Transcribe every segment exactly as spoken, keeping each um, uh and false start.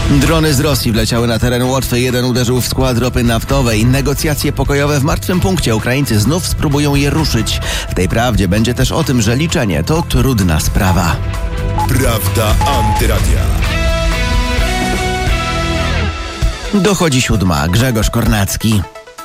Drony z Rosji wleciały na teren Łotwy. Jeden uderzył w skład ropy naftowej. Negocjacje pokojowe w martwym punkcie. Ukraińcy znów spróbują je ruszyć. W tej prawdzie będzie też o tym, że liczenie to trudna sprawa. Prawda Antyradia. Dochodzi siódma. Grzegorz Kornacki.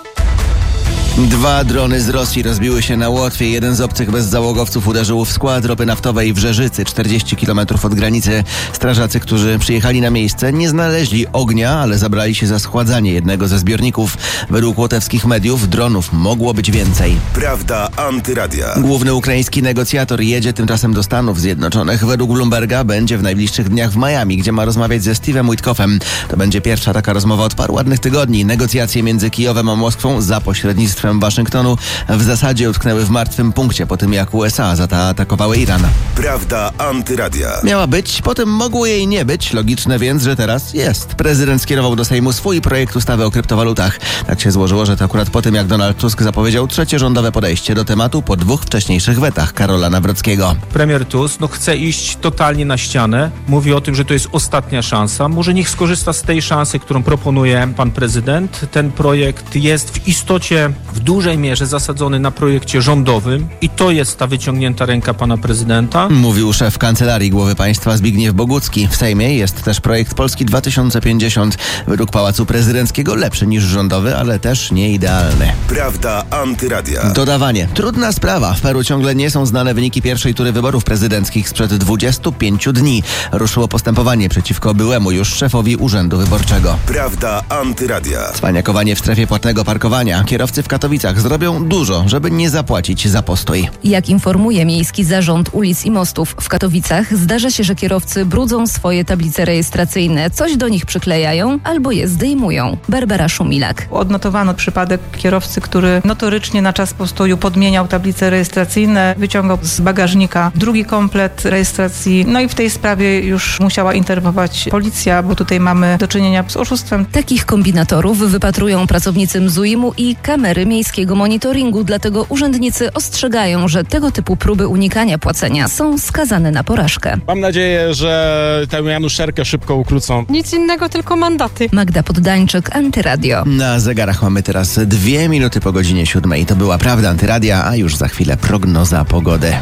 Dwa drony z Rosji rozbiły się na Łotwie. Jeden z obcych bezzałogowców uderzył w skład ropy naftowej w Żerzycy, czterdzieści kilometrów od granicy. Strażacy, którzy przyjechali na miejsce, nie znaleźli ognia, ale zabrali się za schładzanie jednego ze zbiorników. Według łotewskich mediów dronów mogło być więcej. Prawda Antyradia. Główny ukraiński negocjator jedzie tymczasem do Stanów Zjednoczonych. Według Bloomberga będzie w najbliższych dniach w Miami, gdzie ma rozmawiać ze Steve'em Witkoffem. To będzie pierwsza taka rozmowa od paru ładnych tygodni. Negocjacje między Kijowem a Moskwą za pośrednictwem Waszyngtonu w zasadzie utknęły w martwym punkcie po tym, jak U S A zaatakowały Iran. Prawda Antyradia. Miała być, potem mogło jej nie być. Logiczne więc, że teraz jest. Prezydent skierował do Sejmu swój projekt ustawy o kryptowalutach. Tak się złożyło, że to akurat po tym, jak Donald Tusk zapowiedział trzecie rządowe podejście do tematu po dwóch wcześniejszych wetach Karola Nawrockiego. Premier Tusk no, chce iść totalnie na ścianę. Mówi o tym, że to jest ostatnia szansa. Może niech skorzysta z tej szansy, którą proponuje pan prezydent. Ten projekt jest w istocie w dużej mierze zasadzony na projekcie rządowym i to jest ta wyciągnięta ręka pana prezydenta. Mówił szef Kancelarii Głowy Państwa Zbigniew Bogucki. W Sejmie jest też projekt Polski dwa tysiące pięćdziesiąt. Według Pałacu Prezydenckiego lepszy niż rządowy, ale też nie idealny. Prawda Antyradia. Dodawanie. Trudna sprawa. W Peru ciągle nie są znane wyniki pierwszej tury wyborów prezydenckich sprzed dwudziestu pięciu dni. Ruszyło postępowanie przeciwko byłemu już szefowi Urzędu Wyborczego. Prawda Antyradia. Cwaniakowanie w strefie płatnego parkowania. Kierowcy w Katowicach zrobią dużo, żeby nie zapłacić za postój. Jak informuje Miejski Zarząd Ulic i Mostów w Katowicach, zdarza się, że kierowcy brudzą swoje tablice rejestracyjne, coś do nich przyklejają albo je zdejmują. Barbara Szumilak. Odnotowano przypadek kierowcy, który notorycznie na czas postoju podmieniał tablice rejestracyjne, wyciągał z bagażnika drugi komplet rejestracji. No i w tej sprawie już musiała interweniować policja, bo tutaj mamy do czynienia z oszustwem. Takich kombinatorów wypatrują pracownicy M Z U I M-u i kamery miejskiego monitoringu, dlatego urzędnicy ostrzegają, że tego typu próby unikania płacenia są skazane na porażkę. Mam nadzieję, że tę Januszerkę szybko ukrócą. Nic innego, tylko mandaty. Magda Poddańczyk, Antyradio. Na zegarach mamy teraz dwie minuty po godzinie siódmej. To była Prawda Antyradia, a już za chwilę prognoza pogody.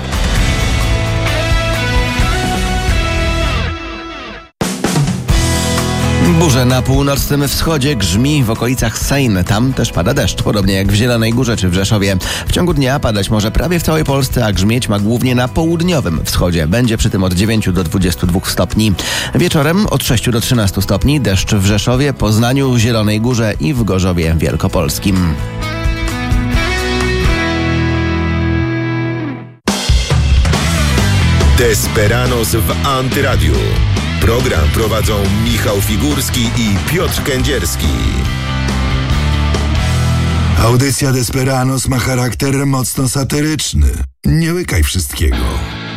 Burze na północnym wschodzie, grzmi w okolicach Sejn. Tam też pada deszcz, podobnie jak w Zielonej Górze czy w Rzeszowie. W ciągu dnia padać może prawie w całej Polsce, a grzmieć ma głównie na południowym wschodzie. Będzie przy tym od dziewięciu do dwudziestu dwóch stopni. Wieczorem od sześciu do trzynastu stopni. Deszcz w Rzeszowie, Poznaniu, Zielonej Górze i w Gorzowie Wielkopolskim. Desperados w Antyradiu. Program prowadzą Michał Figurski i Piotr Kędzierski. Audycja Desperados ma charakter mocno satyryczny. Nie łykaj wszystkiego.